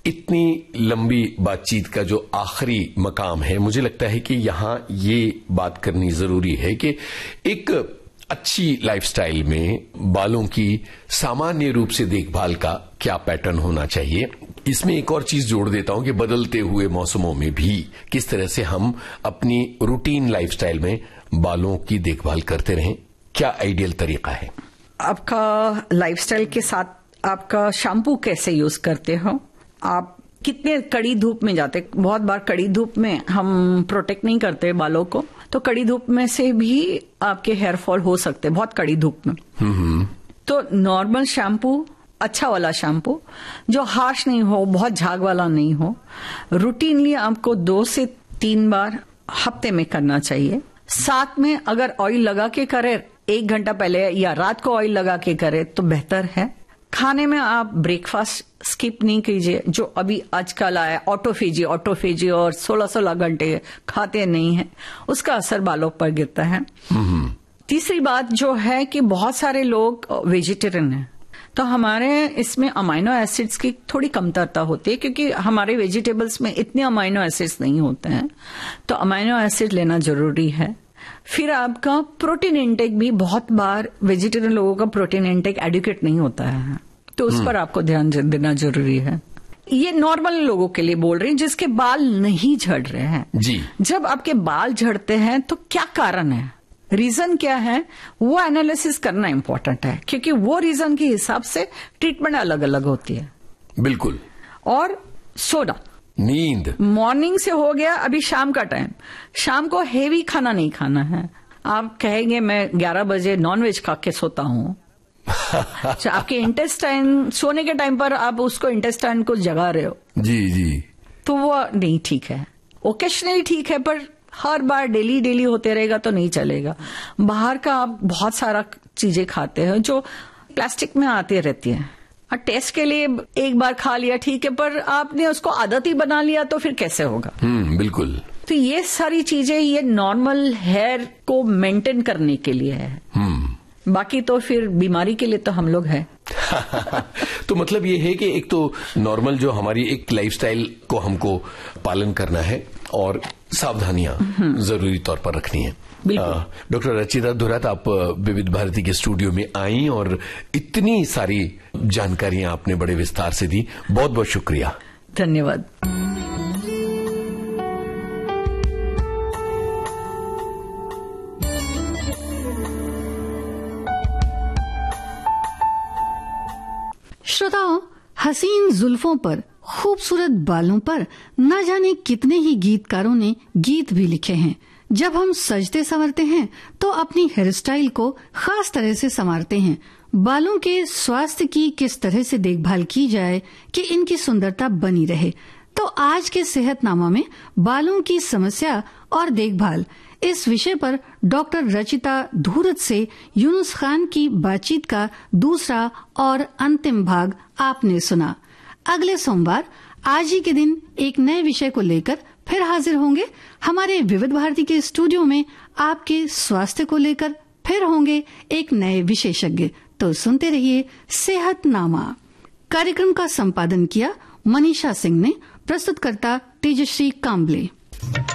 इतनी लंबी बातचीत का जो आखिरी मकाम है, मुझे लगता है कि यहां ये बात करनी जरूरी है कि एक अच्छी लाइफस्टाइल में बालों की सामान्य रूप से देखभाल का क्या पैटर्न होना चाहिए। इसमें एक और चीज जोड़ देता हूं कि बदलते हुए मौसमों में भी किस तरह से हम अपनी रूटीन लाइफस्टाइल में बालों की देखभाल करते रहें, क्या आइडियल तरीका है? आपका लाइफस्टाइल के साथ आपका शैम्पू कैसे यूज करते हो, आप कितने कड़ी धूप में जाते। बहुत बार कड़ी धूप में हम प्रोटेक्ट नहीं करते बालों को, तो कड़ी धूप में से भी आपके हेयर फॉल हो सकते हैं, बहुत कड़ी धूप में। तो नॉर्मल शैम्पू, अच्छा वाला शैम्पू जो हार्श नहीं हो, बहुत झाग वाला नहीं हो, रूटीनली आपको 2 से 3 बार हफ्ते में करना चाहिए। साथ में अगर ऑयल लगा के करे 1 घंटा पहले या रात को ऑयल लगा के करे तो बेहतर है। खाने में आप ब्रेकफास्ट स्किप नहीं कीजिए, जो अभी आजकल आया ऑटोफेजी और 16-16 घंटे खाते नहीं है, उसका असर बालों पर गिरता है। तीसरी बात जो है कि बहुत सारे लोग वेजिटेरियन हैं, तो हमारे इसमें अमाइनो एसिड्स की थोड़ी कमतरता होती है, क्योंकि हमारे वेजिटेबल्स में इतने अमाइनो एसिड्स नहीं होते हैं, तो अमाइनो एसिड लेना जरूरी है। फिर आपका प्रोटीन इंटेक भी, बहुत बार वेजिटेरियन लोगों का प्रोटीन इंटेक एडुकेट नहीं होता है, तो उस पर आपको ध्यान देना जरूरी है। ये नॉर्मल लोगों के लिए बोल रही हूं जिसके बाल नहीं झड़ रहे हैं जी। जब आपके बाल झड़ते हैं तो क्या कारण है, रीजन क्या है, वो एनालिसिस करना इंपॉर्टेंट है, क्योंकि वो रीजन के हिसाब से ट्रीटमेंट अलग अलग होती है। बिल्कुल। और सोना, नींद, मॉर्निंग से हो गया, अभी शाम का टाइम, शाम को हेवी खाना नहीं खाना है। आप कहेंगे मैं 11 बजे नॉनवेज खा के सोता हूं तो आपके इंटेस्टाइन, सोने के टाइम पर आप उसको इंटेस्टाइन को जगा रहे हो, जी, तो वो नहीं ठीक है। ओकेशनली ठीक है, पर हर बार डेली होते रहेगा तो नहीं चलेगा। बाहर का आप बहुत सारा चीजें खाते हैं जो प्लास्टिक में आती रहती है, और टेस्ट के लिए एक बार खा लिया ठीक है, पर आपने उसको आदत ही बना लिया तो फिर कैसे होगा। बिल्कुल। तो ये सारी चीजें ये नॉर्मल हेयर को मेंटेन करने के लिए है, बाकी तो फिर बीमारी के लिए तो हम लोग हैं। तो मतलब ये है कि एक तो नॉर्मल जो हमारी एक लाइफस्टाइल को हमको पालन करना है और सावधानियां जरूरी तौर पर रखनी है। डॉक्टर रचिता धुरत, आप विविध भारती के स्टूडियो में आई और इतनी सारी जानकारियां आपने बड़े विस्तार से दी, बहुत बहुत शुक्रिया। धन्यवाद। श्रोताओं, हसीन जुल्फों पर, खूबसूरत बालों पर न जाने कितने ही गीतकारों ने गीत भी लिखे हैं। जब हम सजते संवरते हैं तो अपनी हेयर स्टाइल को खास तरह से संवारते हैं। बालों के स्वास्थ्य की किस तरह से देखभाल की जाए कि इनकी सुंदरता बनी रहे, तो आज के सेहतनामा में बालों की समस्या और देखभाल, इस विषय पर डॉक्टर रचिता धुरत से यूनुस खान की बातचीत का दूसरा और अंतिम भाग आपने सुना। अगले सोमवार आज ही के दिन एक नए विषय को लेकर फिर हाजिर होंगे। हमारे विविध भारती के स्टूडियो में आपके स्वास्थ्य को लेकर फिर होंगे एक नए विशेषज्ञ। तो सुनते रहिए सेहतनामा। कार्यक्रम का संपादन किया मनीषा सिंह ने, प्रस्तुतकर्ता तेजश्री काम्बले।